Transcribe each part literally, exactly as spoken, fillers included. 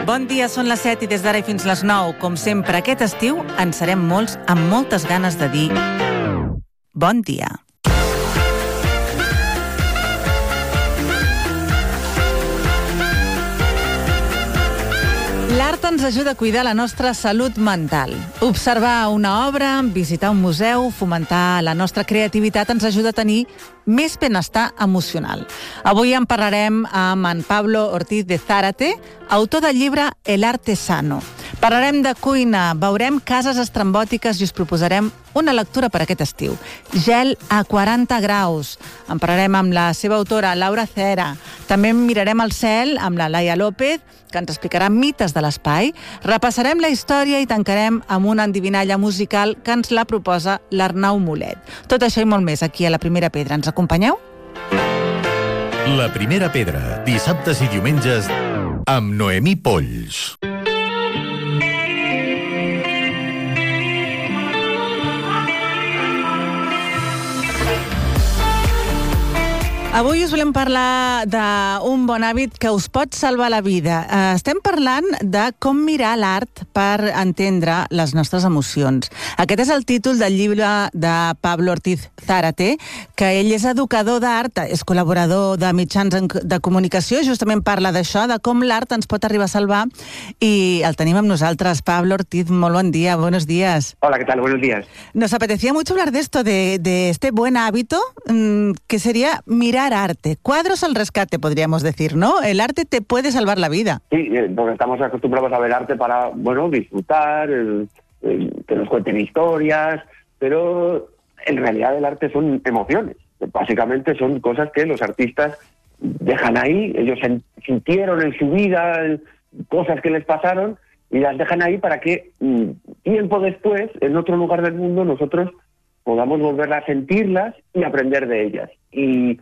Bon dia, són les set i des d'ara i fins les nou. Com sempre, aquest estiu en serem molts amb moltes ganes de dir bon dia. L'art ens ajuda a cuidar la nostra salut mental. Observar una obra, visitar un museu, fomentar la nostra creativitat ens ajuda a tenir més benestar emocional. Avui en parlarem amb en Pablo Ortiz de Zárate, autor del llibre El arte sano. Parlarem de cuina, veurem cases estrambòtiques i us proposarem una lectura per aquest estiu. Gel a quaranta graus. En parlarem amb la seva autora, Laura Cera. També mirarem el cel amb la Laia López, que ens explicarà mites de l'espai. Repassarem la història i tancarem amb una endivinalla musical que ens la proposa l'Arnau Mulet. Tot això i molt més aquí a La Primera Pedra. Ens acompanyeu? La Primera Pedra, dissabtes i diumenges amb Noemí Polls. Avui us volem parlar d'un bon hàbit que us pot salvar la vida. Estem parlant de com mirar l'art per entendre les nostres emocions. Aquest és el títol del llibre de Pablo Ortiz Zárate, que ell és educador d'art, és col·laborador de mitjans de comunicació, justament parla d'això, de com l'art ens pot arribar a salvar, i el tenim amb nosaltres. Pablo Ortiz, molt bon dia, buenos días. Hola, ¿qué tal? Buenos días. Nos apetecía mucho hablar de esto, de, de este buen hábito, mmm, que sería mirar arte. Cuadros al rescate, podríamos decir, ¿no? El arte te puede salvar la vida. Sí, porque estamos acostumbrados a ver arte para, bueno, disfrutar, el, el, que nos cuenten historias, pero en realidad el arte son emociones. Básicamente son cosas que los artistas dejan ahí, ellos sintieron en su vida cosas que les pasaron y las dejan ahí para que tiempo después, en otro lugar del mundo, nosotros podamos volver a sentirlas y aprender de ellas. Y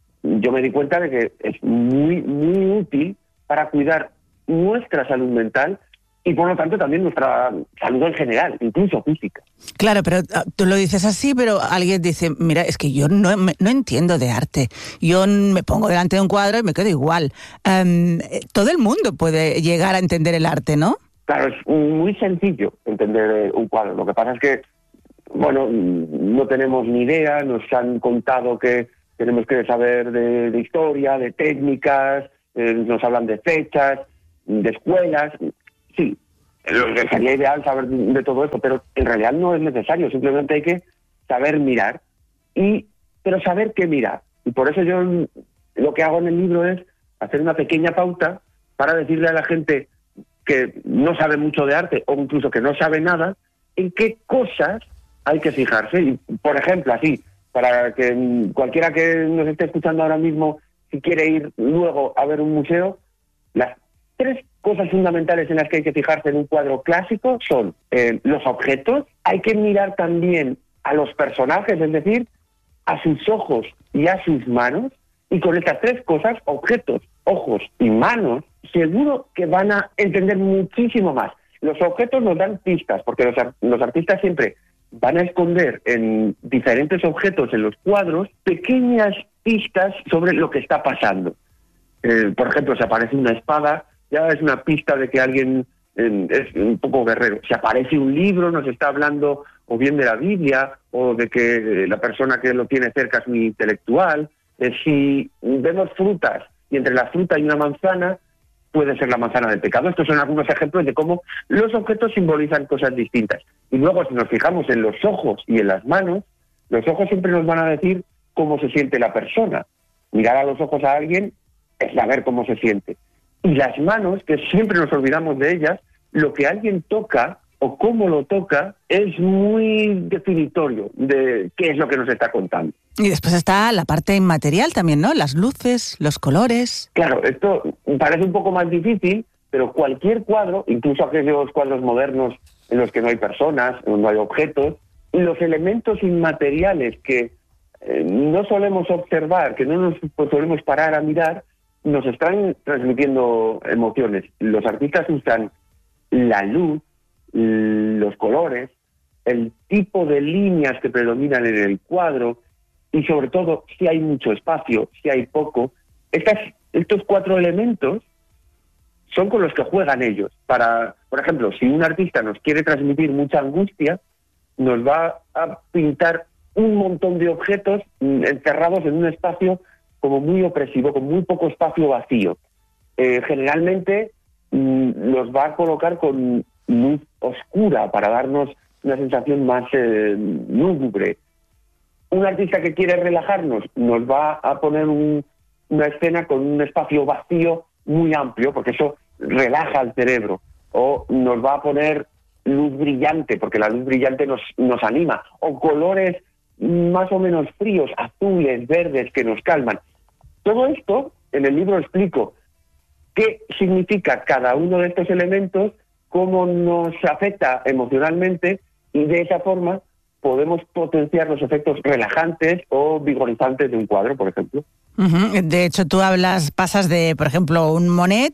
yo me di cuenta de que es muy, muy útil para cuidar nuestra salud mental y, por lo tanto, también nuestra salud en general, incluso física. Claro, pero tú lo dices así, pero alguien dice, mira, es que yo no, no entiendo de arte. Yo me pongo delante de un cuadro y me quedo igual. Um, todo el mundo puede llegar a entender el arte, ¿no? Claro, es muy sencillo entender un cuadro. Lo que pasa es que, bueno, no tenemos ni idea, nos han contado que tenemos que saber de, de historia, de técnicas, eh, nos hablan de fechas, de escuelas. Sí, sería ideal saber de, de todo esto, pero en realidad no es necesario. Simplemente hay que saber mirar, y pero saber qué mirar. Y por eso yo lo que hago en el libro es hacer una pequeña pauta para decirle a la gente que no sabe mucho de arte o incluso que no sabe nada, en qué cosas hay que fijarse. Y, por ejemplo, así, para que cualquiera que nos esté escuchando ahora mismo, si quiere ir luego a ver un museo, las tres cosas fundamentales en las que hay que fijarse en un cuadro clásico son eh, los objetos. Hay que mirar también a los personajes, es decir, a sus ojos y a sus manos. Y con estas tres cosas, objetos, ojos y manos, seguro que van a entender muchísimo más. Los objetos nos dan pistas, porque los, los artistas siempre van a esconder en diferentes objetos en los cuadros pequeñas pistas sobre lo que está pasando. Eh, por ejemplo, si aparece una espada, ya es una pista de que alguien eh, es un poco guerrero. Si aparece un libro, nos está hablando o bien de la Biblia o de que eh, la persona que lo tiene cerca es muy intelectual. Eh, si vemos frutas y entre la fruta hay una manzana, puede ser la manzana del pecado. Estos son algunos ejemplos de cómo los objetos simbolizan cosas distintas. Y luego, si nos fijamos en los ojos y en las manos, los ojos siempre nos van a decir cómo se siente la persona. Mirar a los ojos a alguien es saber cómo se siente. Y las manos, que siempre nos olvidamos de ellas, lo que alguien toca o cómo lo toca es muy definitorio de qué es lo que nos está contando. Y después está la parte inmaterial también, ¿no? Las luces, los colores. Claro, esto parece un poco más difícil, pero cualquier cuadro, incluso aquellos cuadros modernos en los que no hay personas, no hay objetos, los elementos inmateriales que eh, no solemos observar, que no nos pues, solemos parar a mirar, nos están transmitiendo emociones. Los artistas usan la luz, los colores, el tipo de líneas que predominan en el cuadro y sobre todo si hay mucho espacio, si hay poco. Estas, estos cuatro elementos son con los que juegan ellos. Para, por ejemplo, si un artista nos quiere transmitir mucha angustia, nos va a pintar un montón de objetos encerrados en un espacio como muy opresivo, con muy poco espacio vacío. Eh, generalmente mmm, los va a colocar con luz oscura para darnos una sensación más eh, lúgubre. Un artista que quiere relajarnos nos va a poner un, una escena con un espacio vacío muy amplio, porque eso relaja al cerebro. O nos va a poner luz brillante, porque la luz brillante nos, nos anima. O colores más o menos fríos, azules, verdes, que nos calman. Todo esto, en el libro explico qué significa cada uno de estos elementos, cómo nos afecta emocionalmente, y de esa forma podemos potenciar los efectos relajantes o vigorizantes de un cuadro, por ejemplo. Uh-huh. De hecho, tú hablas, pasas de, por ejemplo, un Monet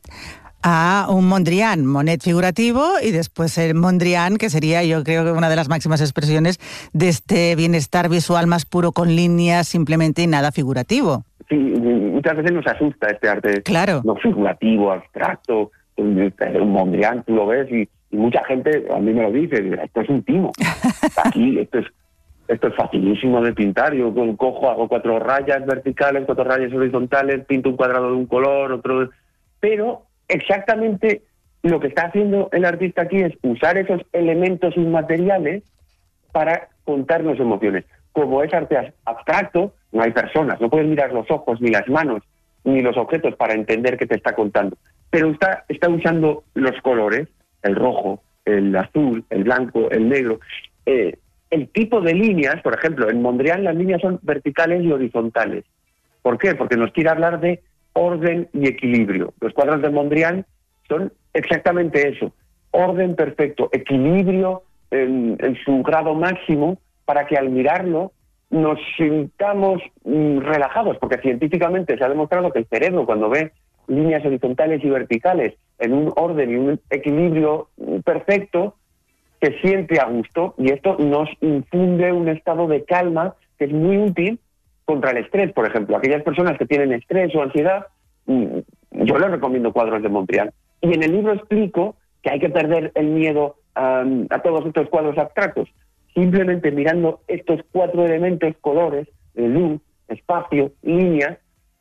a un Mondrian, Monet figurativo, y después el Mondrian, que sería, yo creo que una de las máximas expresiones de este bienestar visual más puro, con líneas simplemente y nada figurativo. Sí, muchas veces nos asusta este arte, claro, no figurativo, abstracto. Un Mondrian, tú lo ves y, y mucha gente a mí me lo dice, esto es un timo. Aquí esto es esto es facilísimo de pintar. Yo cojo, hago cuatro rayas verticales, cuatro rayas horizontales, pinto un cuadrado de un color, otro... Pero exactamente lo que está haciendo el artista aquí es usar esos elementos inmateriales para contarnos emociones. Como es arte abstracto, no hay personas, no puedes mirar los ojos, ni las manos, ni los objetos para entender qué te está contando. Pero está, está usando los colores, el rojo, el azul, el blanco, el negro. Eh, el tipo de líneas, por ejemplo, en Mondrian las líneas son verticales y horizontales. ¿Por qué? Porque nos quiere hablar de orden y equilibrio. Los cuadros de Mondrian son exactamente eso. Orden perfecto, equilibrio en, en su grado máximo, para que al mirarlo nos sintamos mm, relajados, porque científicamente se ha demostrado que el cerebro, cuando ve líneas horizontales y verticales en un orden y un equilibrio perfecto, se siente a gusto, y esto nos infunde un estado de calma que es muy útil contra el estrés, por ejemplo. Aquellas personas que tienen estrés o ansiedad, yo les recomiendo cuadros de Mondrian. Y en el libro explico que hay que perder el miedo um, a todos estos cuadros abstractos. Simplemente mirando estos cuatro elementos, colores, luz, espacio, líneas,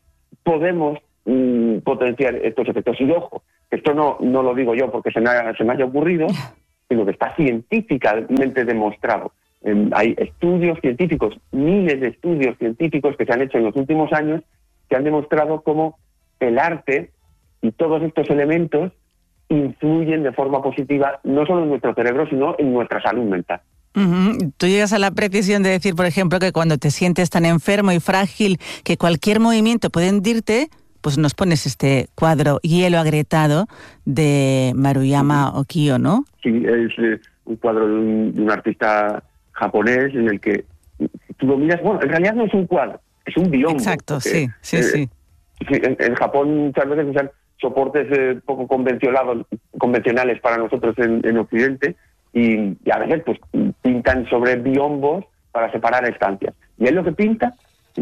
podemos mm, potenciar estos efectos. Y ojo, esto no, no lo digo yo porque se me, ha, se me haya ocurrido, sino que está científicamente demostrado. Eh, hay estudios científicos, miles de estudios científicos que se han hecho en los últimos años, que han demostrado cómo el arte y todos estos elementos influyen de forma positiva no solo en nuestro cerebro, sino en nuestra salud mental. Uh-huh. Tú llegas a la precisión de decir, por ejemplo, que cuando te sientes tan enfermo y frágil que cualquier movimiento puede hundirte, pues nos pones este cuadro Hielo agrietado de Maruyama uh-huh. Okio, ¿no? Sí, es eh, un cuadro de un, de un artista japonés en el que tú lo miras, bueno, en realidad no es un cuadro, es un biombo. Exacto, porque, sí, sí, eh, sí. sí en, en Japón muchas veces usan soportes eh, poco convencionados, convencionales para nosotros en, en Occidente, y, y a veces pues pintan sobre biombos para separar estancias. Y él lo que pinta,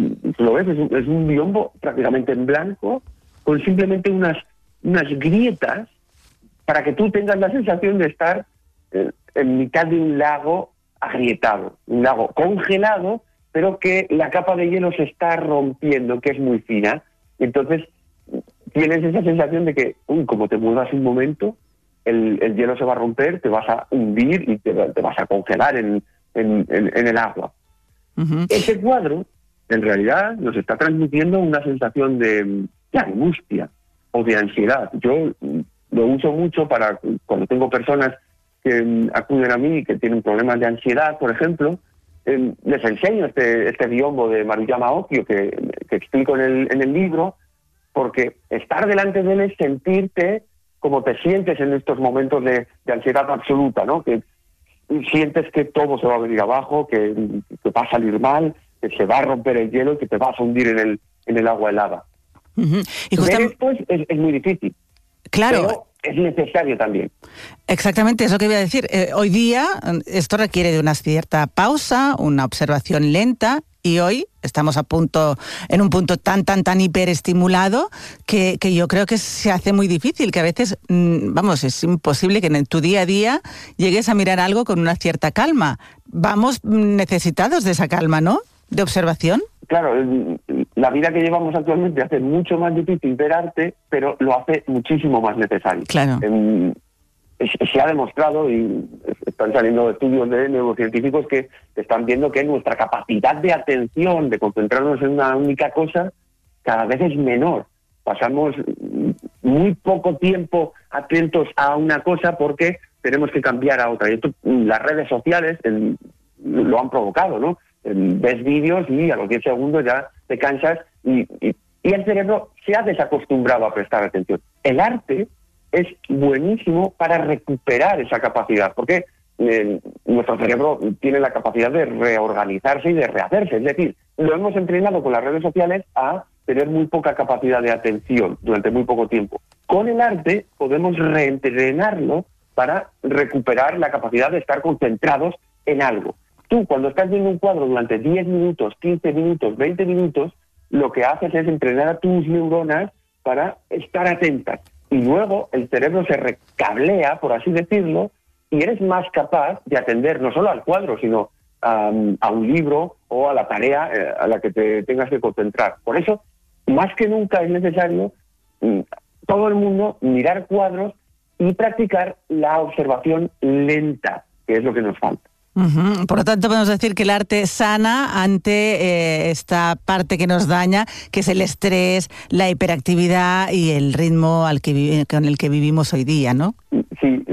lo ves, es un, es un biombo prácticamente en blanco, con simplemente unas, unas grietas para que tú tengas la sensación de estar eh, en mitad de un lago agrietado, un lago congelado, pero que la capa de hielo se está rompiendo, que es muy fina. Y entonces tienes esa sensación de que, uy, como te muevas un momento, el, el hielo se va a romper, te vas a hundir y te, te vas a congelar en, en, en, en el agua. Uh-huh. Ese cuadro, en realidad, nos está transmitiendo una sensación de, de angustia o de ansiedad. Yo lo uso mucho para cuando tengo personas que acuden a mí y que tienen problemas de ansiedad, por ejemplo, eh, les enseño este, este biombo de Maruyama Okio que, que explico en el, en el libro, porque estar delante de él es sentirte como te sientes en estos momentos de, de ansiedad absoluta, ¿no? Que sientes que todo se va a venir abajo, que, que va a salir mal, que se va a romper el hielo y que te vas a hundir en el, en el agua helada. Uh-huh. Y justa... Ver esto es, es, es muy difícil. Claro. Pero es necesario también. Exactamente, es lo que voy a decir. Eh, hoy día esto requiere de una cierta pausa, una observación lenta y hoy estamos a punto, en un punto tan, tan, tan hiperestimulado que, que yo creo que se hace muy difícil, que a veces, vamos, es imposible que en tu día a día llegues a mirar algo con una cierta calma. Vamos necesitados de esa calma, ¿no?, de observación. Claro, la vida que llevamos actualmente hace mucho más difícil ver arte, pero lo hace muchísimo más necesario. Claro. Eh, se ha demostrado, y están saliendo estudios de neurocientíficos que están viendo que nuestra capacidad de atención, de concentrarnos en una única cosa, cada vez es menor. Pasamos muy poco tiempo atentos a una cosa porque tenemos que cambiar a otra. Y esto, las redes sociales el, lo han provocado, ¿no? Ves vídeos y a los diez segundos ya te cansas y, y, y el cerebro se ha desacostumbrado a prestar atención. El arte es buenísimo para recuperar esa capacidad, porque eh, nuestro cerebro tiene la capacidad de reorganizarse y de rehacerse. Es decir, lo hemos entrenado con las redes sociales a tener muy poca capacidad de atención durante muy poco tiempo. Con el arte podemos reentrenarlo para recuperar la capacidad de estar concentrados en algo. Tú, cuando estás viendo un cuadro durante diez minutos, quince minutos, veinte minutos, lo que haces es entrenar a tus neuronas para estar atentas. Y luego el cerebro se recablea, por así decirlo, y eres más capaz de atender no solo al cuadro, sino um, a un libro o a la tarea eh, a la que te tengas que concentrar. Por eso, más que nunca es necesario mm, todo el mundo mirar cuadros y practicar la observación lenta, que es lo que nos falta. Uh-huh. Por lo tanto, podemos decir que el arte sana ante eh, esta parte que nos daña, que es el estrés, la hiperactividad y el ritmo al que vi- con el que vivimos hoy día, ¿no? Sí,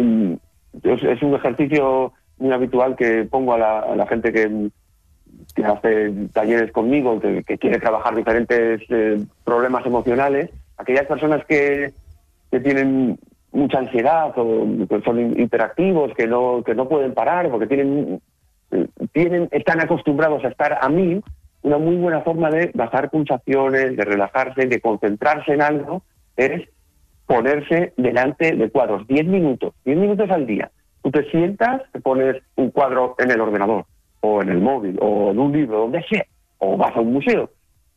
es, es un ejercicio muy habitual que pongo a la, a la gente que, que hace talleres conmigo, que, que quiere trabajar diferentes eh, problemas emocionales. Aquellas personas que, que tienen mucha ansiedad o que son hiperactivos, que no que no pueden parar porque tienen tienen están acostumbrados a estar a mil, una muy buena forma de bajar pulsaciones, de relajarse, de concentrarse en algo, es ponerse delante de cuadros. Diez minutos, diez minutos al día. Tú te sientas, te pones un cuadro en el ordenador, o en el móvil, o en un libro, donde sea, o vas a un museo,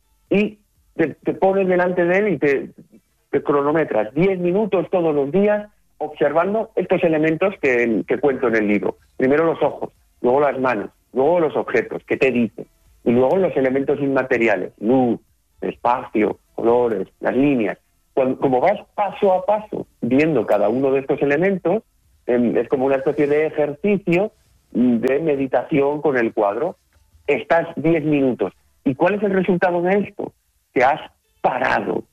y te, te pones delante de él y te te cronometras diez minutos todos los días observando estos elementos que, que cuento en el libro. Primero los ojos, luego las manos, luego los objetos, ¿qué te dicen? Y luego los elementos inmateriales, luz, espacio, colores, las líneas. Cuando, como vas paso a paso viendo cada uno de estos elementos, eh, es como una especie de ejercicio de meditación con el cuadro. Estás diez minutos. ¿Y cuál es el resultado de esto? Que has parado.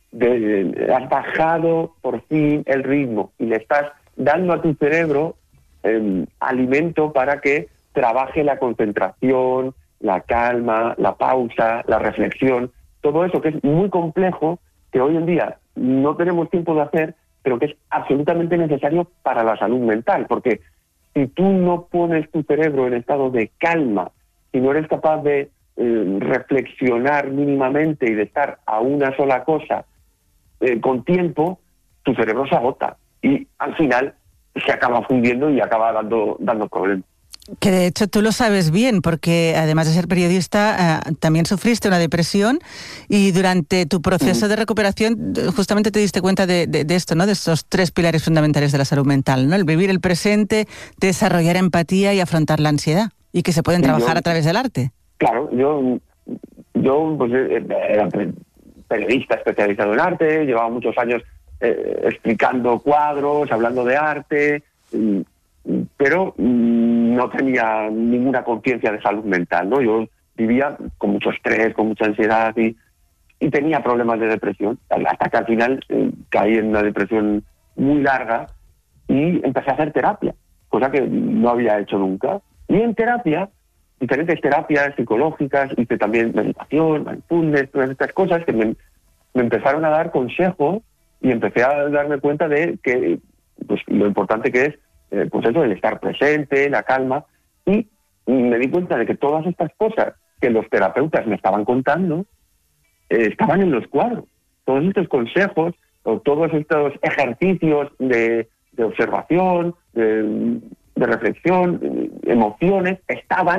De, has bajado por fin el ritmo y le estás dando a tu cerebro eh, alimento para que trabaje la concentración, la calma, la pausa, la reflexión, todo eso que es muy complejo, que hoy en día no tenemos tiempo de hacer, pero que es absolutamente necesario para la salud mental, porque si tú no pones tu cerebro en estado de calma, si no eres capaz de eh, reflexionar mínimamente y de estar a una sola cosa, Eh, con tiempo, tu cerebro se agota y al final se acaba fundiendo y acaba dando, dando problemas. Que de hecho tú lo sabes bien, porque además de ser periodista, eh, también sufriste una depresión y durante tu proceso mm. de recuperación justamente te diste cuenta de, de, de esto, ¿no? De estos tres pilares fundamentales de la salud mental, ¿no? El vivir el presente, desarrollar empatía y afrontar la ansiedad, y que se pueden trabajar yo, a través del arte. Claro, yo, yo pues, era periodista especializado en arte, llevaba muchos años eh, explicando cuadros, hablando de arte, y, pero mm, no tenía ninguna conciencia de salud mental, ¿no? Yo vivía con mucho estrés, con mucha ansiedad y, y tenía problemas de depresión, hasta que al final eh, caí en una depresión muy larga y empecé a hacer terapia, cosa que no había hecho nunca. Y en terapia, diferentes terapias psicológicas, hice también meditación, mindfulness, todas estas cosas que me, me empezaron a dar consejos y empecé a darme cuenta de que pues lo importante que es eh, pues eso, el estar presente, la calma, y me di cuenta de que todas estas cosas que los terapeutas me estaban contando eh, estaban en los cuadros. Todos estos consejos o todos estos ejercicios de, de observación, de, de reflexión, de emociones, estaban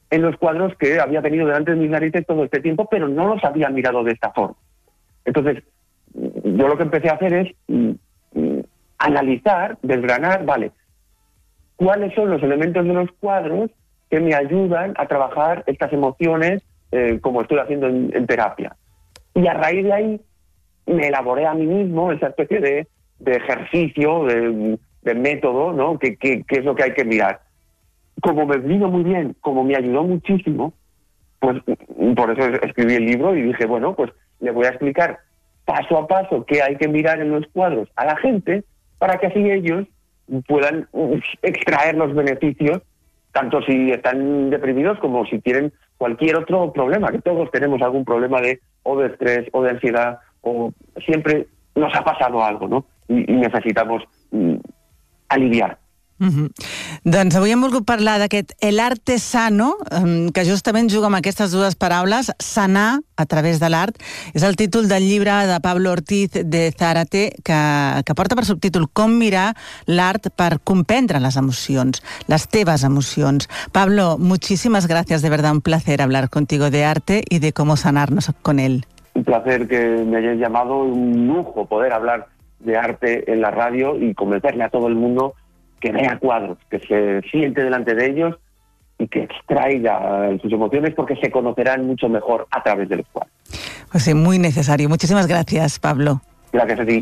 en los cuadros que había tenido delante de mis narices todo este tiempo, pero no los había mirado de esta forma. Entonces, yo lo que empecé a hacer es mm, mm, analizar, desgranar, vale, cuáles son los elementos de los cuadros que me ayudan a trabajar estas emociones eh, como estoy haciendo en, en terapia. Y a raíz de ahí me elaboré a mí mismo esa especie de, de ejercicio, de, de método, ¿no? Que, que, que es lo que hay que mirar. Como me vino muy bien, como me ayudó muchísimo, pues por eso escribí el libro y dije, bueno, pues le voy a explicar paso a paso qué hay que mirar en los cuadros a la gente para que así ellos puedan extraer los beneficios, tanto si están deprimidos como si tienen cualquier otro problema, que todos tenemos algún problema de o de estrés o de ansiedad, o siempre nos ha pasado algo, ¿no? I, i necessitamos mm, aliviar. Mm-hmm. Doncs avui hem volgut parlar d'aquest El arte sano, que justament juga amb aquestes dues paraules, sanar a través de l'art. És el títol del llibre de Pablo Ortiz de Zárate, que, que porta per subtítol Com mirar l'art per comprendre les emocions, les teves emocions. Pablo, muchísimas gracias, de verdad un placer hablar contigo de arte y de cómo sanarnos con él. Un placer que me hayáis llamado, un lujo poder hablar de arte en la radio y convencerle a todo el mundo que vea cuadros, que se siente delante de ellos y que extraiga sus emociones, porque se conocerán mucho mejor a través de los cuadros. Pues sí, muy necesario. Muchísimas gracias, Pablo. Gracias a ti.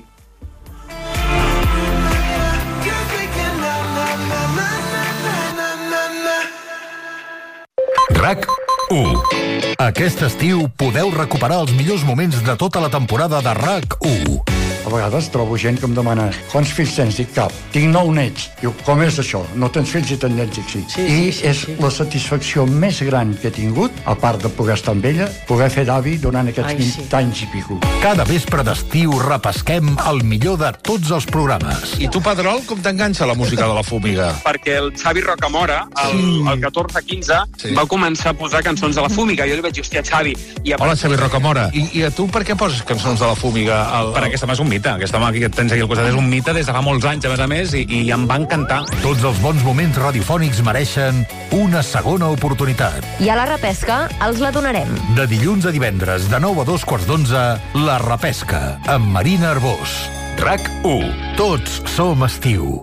RAC u. Aquest estiu podeu recuperar els millors moments de tota la temporada de RAC u. A vegades trobo gent que em demana quants fills tens? Dic cap. Tinc nou nets. Diu, com és això? No tens fills i tens nets? Dic sí. sí I sí, sí, és sí. la satisfacció més gran que he tingut, a part de poder estar amb ella, poder fer d'avi durant aquests Ai, vint sí. anys i pico. Cada vespre d'estiu repesquem el millor de tots els programes. I tu, Pedrol, com t'enganxa la música de la Fúmiga? Perquè el Xavi Rocamora, el, sí. el catorze quinze, sí. va començar a posar cançons de la Fúmiga. Jo li vaig dir, hòstia, Xavi... I a... Hola, Xavi Rocamora. I, I a tu per què poses cançons de la Fúmiga? El, el... Per aquesta mà és un mite. Aquesta mà que tens aquí al costat és un mite des de fa molts anys, a més a més, i, i em va encantar. Tots els bons moments radiofònics mereixen una segona oportunitat. I a la repesca els la donarem. De dilluns a divendres, de nou a dos quarts d'onze, La Repesca, amb Marina Arbós. RAC u. Tots som estiu.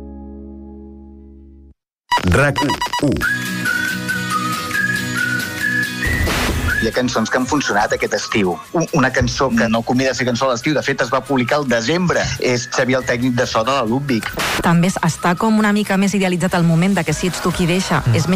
RAC u. Hi ha cançons que han funcionat aquest estiu. Una cançó que no convida a ser cançó a l'estiu, de fet es va publicar al desembre, és Xavier, el tècnic de so de la Ludwig. També està com una mica més idealitzat el moment de que si ets tu qui deixa. Mm. És